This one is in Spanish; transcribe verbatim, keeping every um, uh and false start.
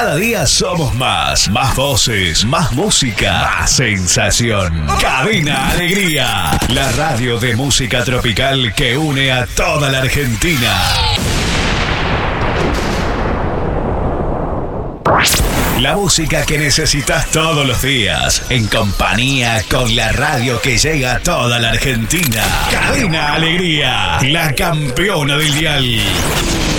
Cada día somos más, más voces, más música, más sensación. Cadena Alegría, la radio de música tropical que une a toda la Argentina. La música que necesitas todos los días, en compañía con la radio que llega a toda la Argentina. Cadena Alegría, la campeona del dial.